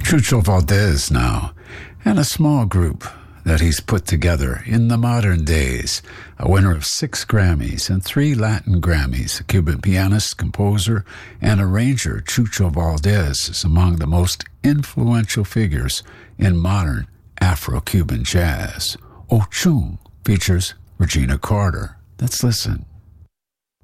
Chucho Valdez now, and a small group that he's put together in the modern days. A winner of 6 Grammys and 3 Latin Grammys, a Cuban pianist, composer, and arranger, Chucho Valdez is among the most influential figures in modern Afro-Cuban jazz. Ochun features Regina Carter. Let's listen.